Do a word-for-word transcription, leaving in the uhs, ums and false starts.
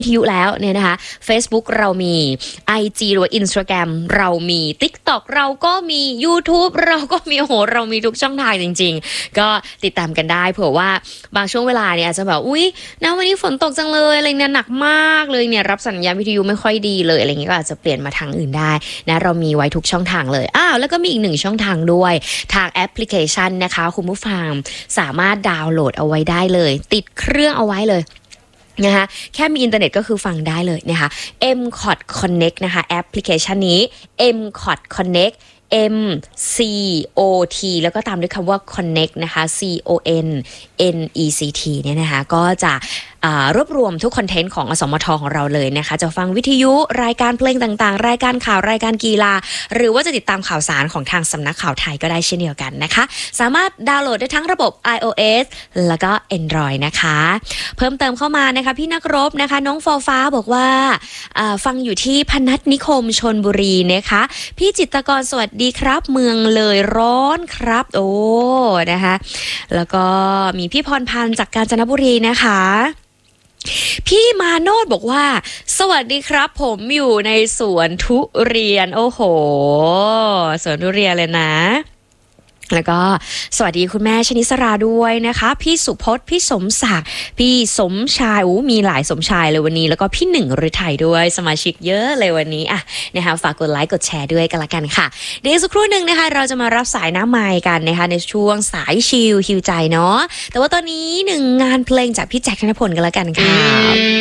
วิทยุแล้วเนี่ยนะคะ Facebook เรามี ไอ จี หรือว่า Instagram เรามี TikTok เราก็มี YouTube เราก็มีโอ้โหเรามีทุกช่องทางจริงๆก็ติดตามกันได้เผื่อว่าบางช่วงเวลาเนี่ยอาจจะแบบอุ๊ยนะวันนี้ฝนตกจังเลยอะไรเนี่ยหนักมากเลยเนี่ยรับสัญญาณวิทยุไม่ค่อยดีเลยอะไรเงี้ยก็อาจจะเปลี่ยนมาทางอื่นได้นะเรามีไว้ทุกช่องทางเลยอ้าวแล้วก็มีอีกหนึ่งช่องทางด้วยทางแอปพลิเคชันนะคะคุณผู้ฟังสามารถดาวน์โหลดเอาไว้ได้เลยติดเครื่องเอาไว้เลยนะคะแค่มีอินเทอร์เน็ตก็คือฟังได้เลยนะคะ เอ็ม คอท Connect นะคะแอปพลิเคชันนี้ เอ็ม คอท Connect M C O T แล้วก็ตามด้วยคำว่า Connect นะคะ C O N N E C T เนี่ยนะคะก็จะรวบรวมทุกคอนเทนต์ของอสมทของเราเลยนะคะจะฟังวิทยุรายการเพลงต่างๆรายการข่าวรายการกีฬาหรือว่าจะติดตามข่าวสารของทางสำนักข่าวไทยก็ได้เช่นเดียวกันนะคะสามารถดาวน์โหลดได้ทั้งระบบ iOS แล้วก็ Android นะคะเพิ่มเติมเข้ามานะคะพี่นักรบนะคะน้องฟอฟ้าบอกว่าฟังอยู่ที่พนัสนิคมชลบุรีนะคะพี่จิตรกรสวัสดีครับเมืองเลยร้อนครับโอ้นะคะแล้วก็มีพี่พรพันธ์จากกาญจนบุรีนะคะพี่มาโนดบอกว่าสวัสดีครับผมอยู่ในสวนทุเรียนโอ้โหสวนทุเรียนเลยนะแล้วก็สวัสดีคุณแม่ชนิสราด้วยนะคะพี่สุพจน์พี่สมศักดิ์พี่สมชายอู้มีหลายสมชายเลยวันนี้แล้วก็พี่หนึ่งฤทัยด้วยสมาชิกเยอะเลยวันนี้อ่ะนะคะฝากกดไลค์กดแชร์ด้วยกันละกันค่ะเดี๋ยวสักครู่หนึ่งนะคะเราจะมารับสายน้ำไมค์กันนะคะในช่วงสายชิลฮิวใจเนาะแต่ว่าตอนนี้หนึ่งงานเพลงจากพี่แจ็คธนพลกันละกันค่ะ